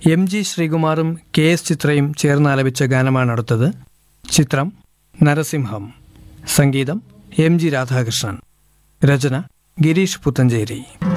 MG ശ്രീകുമാറും KS ചിത്രയും ചേർന്ന് ആലപിച്ച ഗാനമാണ് അടുത്തത്. ചിത്രം നരസിംഹം. സംഗീതം MG രാധാകൃഷ്ണൻ. രചന ഗിരീഷ് പുത്തഞ്ചേരി.